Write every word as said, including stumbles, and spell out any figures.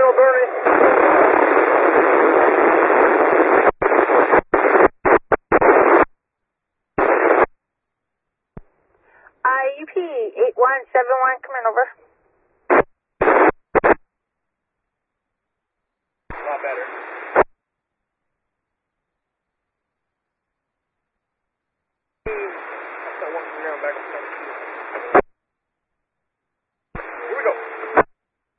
Zero Bernie. Uh, U P eight one seven one, come in, over. A lot better. That's that one from there, back.